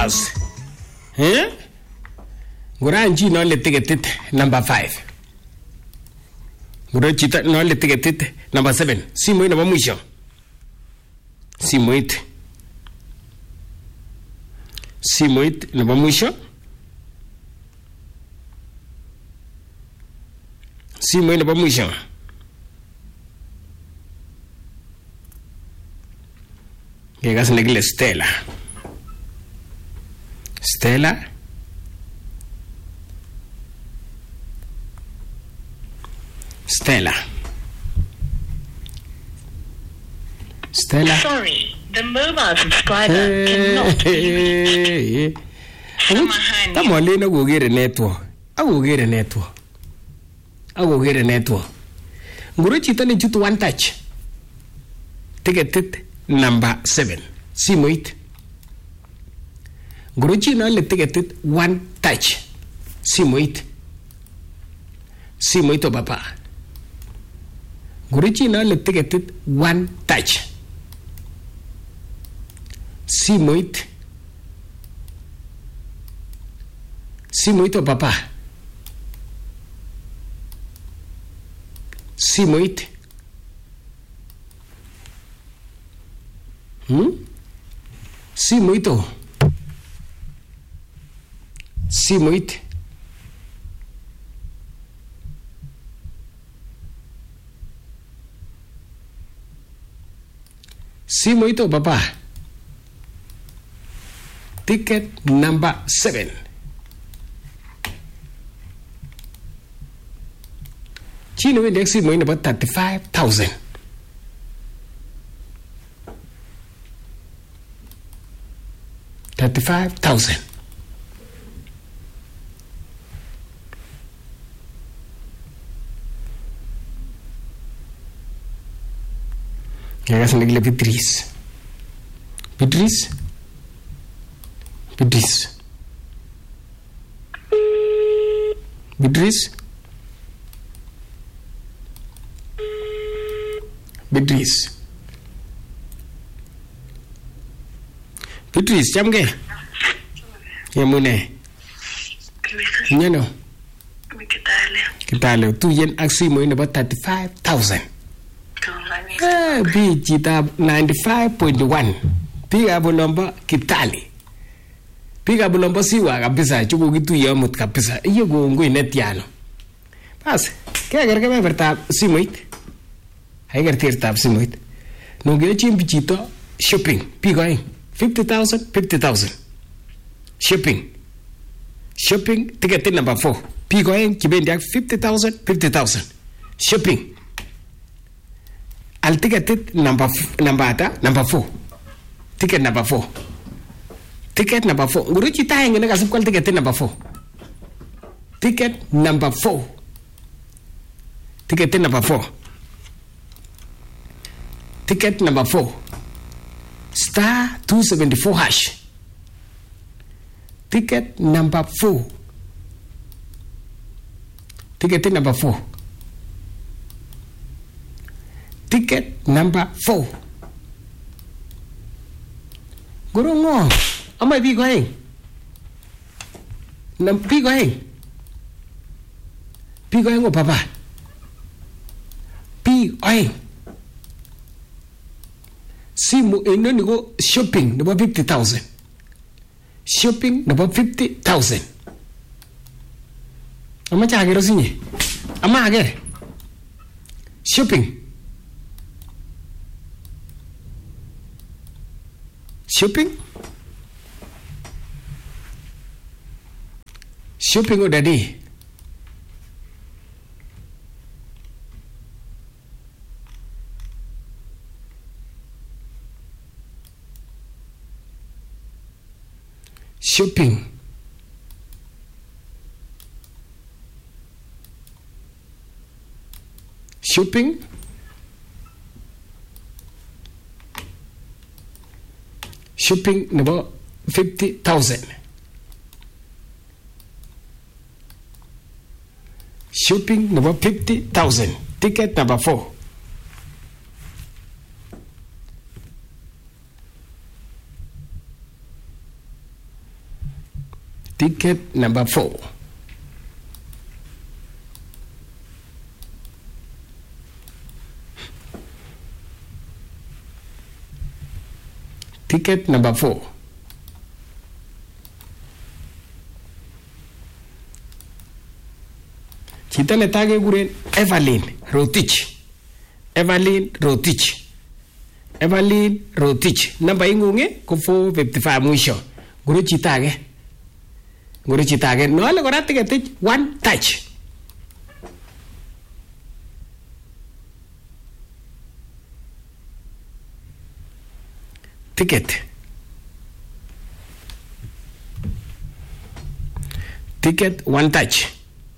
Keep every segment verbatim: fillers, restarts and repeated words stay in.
Bas. Eh? Nguranji no le ticket number five. Nguranji no le ticket number seven. Simoit number mwisho. Simoit. Simoit number mwisho. Simoit number mwisho. Llegas en la Stella. Stella. Stella. Stella. Sorry, the mobile subscriber cannot be reached. Tamo le na go get a network. I will get a network. I will get a network. Nguruchi tani jutu one touch. Ticket it number seven. Simoit. Nguruchi no le ticket it one touch. Simoit. Simoito papa. Nguruchi no le ticket it one touch. Simoit. Simoito papa. Simoit. Hmm? Simoito. Simoit. Simoito papa. Ticket number seven. Chino index is about thirty-five thousand. Thirty-five thousand. Llegas en la iglesia Beatriz. Beatriz. Beatriz. Beatriz. Beatriz. Beatriz, chamge. Yamune. Nyano. Kitale. Tu yen aksi mo in about thirty-five thousand. Ah, bi jita ninety-five point one. Piga bulomba kitali. Piga bulomba siwa kabisa chuko kitu yamut kabisa. Iyo go ngoi netiano. Pas, kaya gerke me berta simoit. Hai gertir tab simoit. No ge chim bichito shopping. Piga fifty thousand, fifty thousand. Shopping. Shopping ticket number four. Piga kibendia fifty thousand, fifty thousand. Shopping. Al ticket number number ata number four. Ticket number four. Ticket number four. Nguruchi tayo nga nakasip ko ticket number four. Ticket number four. Ticket number four. Ticket number four. Star two seventy-four hash. Ticket number four. Ticket number four. Ticket number four. Guru ngo. Amai pi goeng. Nam pi goeng. Pi goeng o papa. Pi goeng. Simu eno ni go shopping number fifty thousand. Shopping number fifty thousand. Ama chage rosinye. Ama age. Shopping. Shopping? Shopping o daddy? Shopping. Shopping? Shopping number fifty thousand. Shopping number fifty thousand. Ticket number four. Ticket number four. Ticket number four. Chito netai kekuren Evelyn Rotich. Evelyn Rotich. Evelyn Rotich. Namba ingung ko four fifty-five mwisho. Nguru chito age. Nguru chito age. Nole kora ticket one touch. Ticket. Ticket one touch.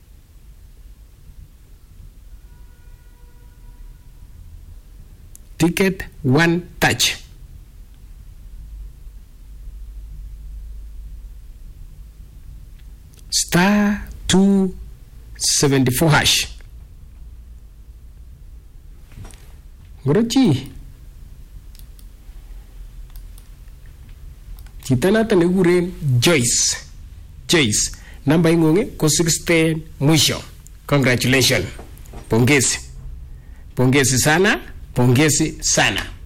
Ticket one touch. Star two seventy-four hash. Ngorochi. Chito nato nekikuren Joyce. Joyce. Namba ingung ko sixteen mwisho. Congratulations. Pongezi. Pongezi sana. Pongezi sana.